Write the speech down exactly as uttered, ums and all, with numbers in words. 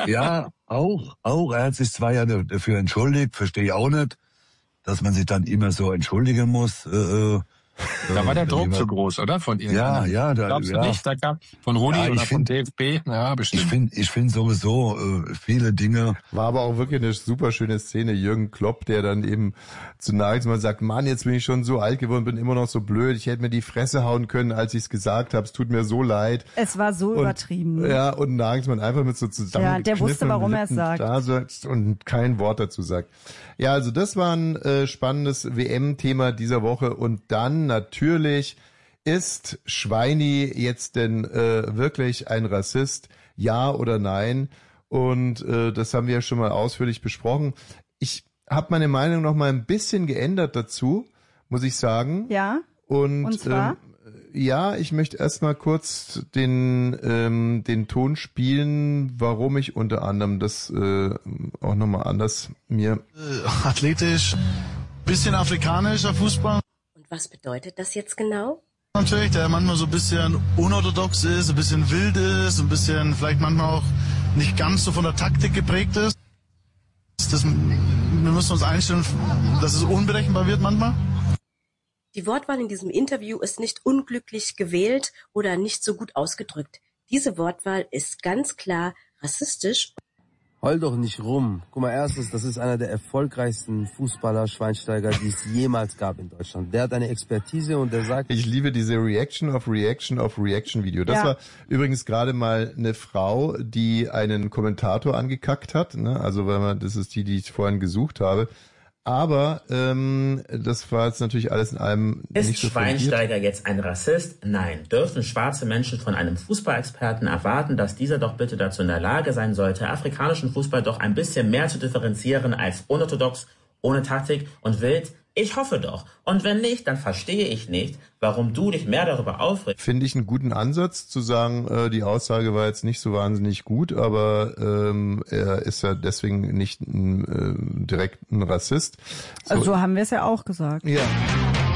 Ja, auch, auch. Er hat sich zwar ja dafür entschuldigt, verstehe ich auch nicht, dass man sich dann immer so entschuldigen muss. Äh, Da war der Druck zu groß, oder? Von irgendeinem. Ja, ja. Da, Glaubst ja. du nicht? Da gab von Rudi ja, oder find, von D F B? Ja, bestimmt. Ich finde ich find sowieso äh, viele Dinge. War aber auch wirklich eine super schöne Szene. Jürgen Klopp, der dann eben zu Nagelsmann sagt, Mann, jetzt bin ich schon so alt geworden, bin immer noch so blöd. Ich hätte mir die Fresse hauen können, als ich es gesagt habe. Es tut mir so leid. Es war so und, übertrieben. Ja, und Nagelsmann einfach mit so zusammen. Ja, der wusste, warum er es sagt. Da sitzt und kein Wort dazu sagt. Ja, also das war ein äh, spannendes W M-Thema dieser Woche. Und dann natürlich, ist Schweini jetzt denn äh, wirklich ein Rassist? Ja oder nein? Und äh, das haben wir ja schon mal ausführlich besprochen. Ich habe meine Meinung noch mal ein bisschen geändert dazu, muss ich sagen. Ja. Und, Und zwar? Ähm, ja, ich möchte erstmal kurz den ähm, den Ton spielen, warum ich unter anderem das äh, auch nochmal anders mir äh, athletisch, bisschen afrikanischer Fußball. Und was bedeutet das jetzt genau? Natürlich, der manchmal so ein bisschen unorthodox ist, ein bisschen wild ist, ein bisschen vielleicht manchmal auch nicht ganz so von der Taktik geprägt ist. Das, wir müssen uns einstellen, dass es unberechenbar wird manchmal. Die Wortwahl in diesem Interview ist nicht unglücklich gewählt oder nicht so gut ausgedrückt. Diese Wortwahl ist ganz klar rassistisch. Heul doch nicht rum. Guck mal, erstens, das ist einer der erfolgreichsten Fußballer, Schweinsteiger, die es jemals gab in Deutschland. Der hat eine Expertise und der sagt... Ich liebe diese Reaction of Reaction of Reaction Video. Das ja. war übrigens gerade mal eine Frau, die einen Kommentator angekackt hat. Ne? Also, weil man, das ist die, die ich vorhin gesucht habe. Aber ähm, das war jetzt natürlich alles in allem ist nicht so Schweinsteiger fundiert. Jetzt ein Rassist? Nein. Dürfen schwarze Menschen von einem Fußballexperten erwarten, dass dieser doch bitte dazu in der Lage sein sollte, afrikanischen Fußball doch ein bisschen mehr zu differenzieren als unorthodox, ohne Taktik und wild? Ich hoffe doch. Und wenn nicht, dann verstehe ich nicht, warum du dich mehr darüber aufregst. Finde ich einen guten Ansatz, zu sagen, äh, die Aussage war jetzt nicht so wahnsinnig gut, aber ähm, er ist ja deswegen nicht ein, äh, direkt ein Rassist. So, also so haben wir es ja auch gesagt. Ja.